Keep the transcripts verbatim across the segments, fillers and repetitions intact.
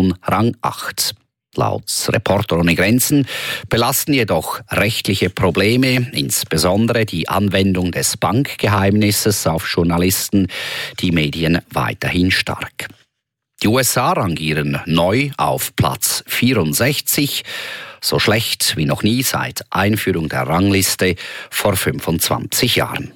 von Rang acht. Laut Reporter ohne Grenzen belasten jedoch rechtliche Probleme, insbesondere die Anwendung des Bankgeheimnisses auf Journalisten, die Medien weiterhin stark. Die U S A rangieren neu auf Platz vierundsechzig, so schlecht wie noch nie seit Einführung der Rangliste vor fünfundzwanzig Jahren.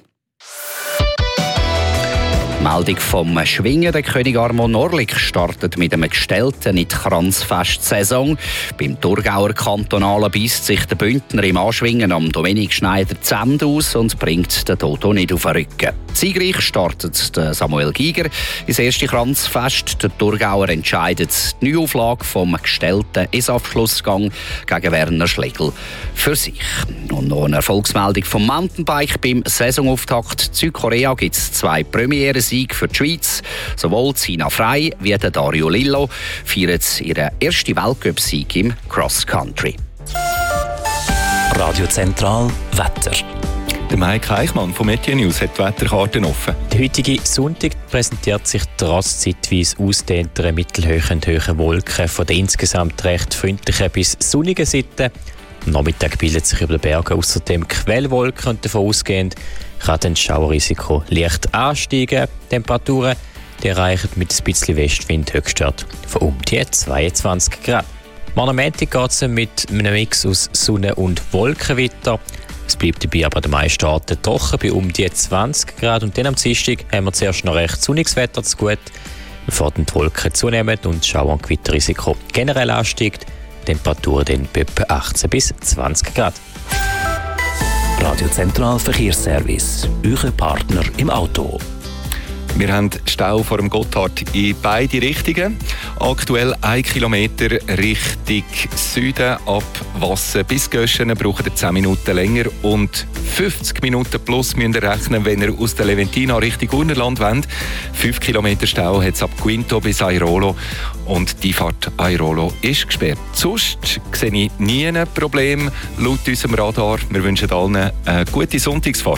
Meldung vom Schwingen. Der König Armon Orlik startet mit einem Gestellten in die Kranzfest-Saison. Beim Thurgauer Kantonalen beißt sich der Bündner im Anschwingen am Dominik Schneider die Zähne aus und bringt den Toto nicht auf den Rücken. Siegreich startet der Samuel Giger ins erste Kranzfest. Der Thurgauer entscheidet die Neuauflage vom Gestellten ins Abschlussgang gegen Werner Schlegel für sich. Und noch eine Erfolgsmeldung vom Mountainbike. Beim Saisonauftakt Südkorea gibt es zwei Premiere für die Schweiz. Sowohl Sina Frey wie der Dario Lillo feiern ihren ersten Weltcup-Sieg im Cross-Country. Radio Zentral Wetter. Der Mike Eichmann von Meteo News hat die Wetterkarten offen. Der heutige Sonntag präsentiert sich trotz zeitweise ausdehnteren mittelhohen und hohen Wolken von der insgesamt recht freundlichen bis sonnigen Seite. Am Nachmittag bildet sich über den Bergen außerdem Quellwolken und davon ausgehend kann das Schauerrisiko leicht ansteigen. Temperaturen die erreichen mit ein bisschen Westwind Höchstwert von um die zweiundzwanzig Grad. Morgen Montag geht es mit einem Mix aus Sonne und Wolken weiter. Es bleibt dabei aber an den meisten Orten trocken bei um die zwanzig Grad. Und dann am Dienstag haben wir zuerst noch recht sonniges Wetter zu gut, bevor die Wolken zunehmen und das Schauer- und Gewitterrisiko generell ansteigt. Temperaturen dann bei etwa achtzehn bis zwanzig Grad. Radio Zentral Verkehrsservice, euer Partner im Auto. Wir haben Stau vor dem Gotthard in beide Richtungen. Aktuell ein Kilometer Richtung Süden ab Wassen bis Göschen braucht ihr zehn Minuten länger und fünfzig Minuten plus müsst ihr rechnen, wenn ihr aus der Leventina Richtung Urnerland wollt. fünf Kilometer Stau hat es ab Quinto bis Airolo und die Fahrt Airolo ist gesperrt. Sonst sehe ich nie ein Problem laut unserem Radar. Wir wünschen allen eine gute Sonntagsfahrt.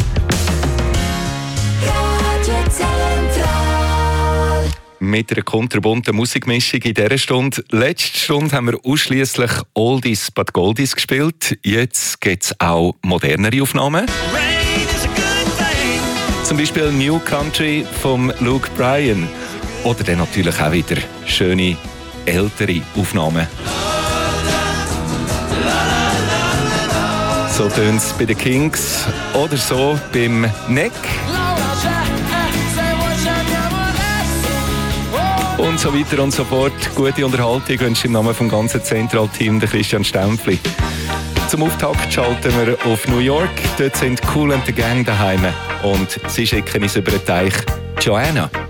Mit einer kunterbunten Musikmischung in dieser Stunde. Letzte Stunde haben wir ausschliesslich Oldies but Goldies gespielt. Jetzt gibt es auch modernere Aufnahmen. Zum Beispiel New Country von Luke Bryan. Oder dann natürlich auch wieder schöne ältere Aufnahmen. So tönt es bei den Kings oder so beim Neck. Und so weiter und so fort. Gute Unterhaltung wünsche ich im Namen vom ganzen Zentralteam, der Christian Stempfli. Zum Auftakt schalten wir auf New York. Dort sind Kool and the Gang daheim. Und sie schicken uns über den Teich Joanna.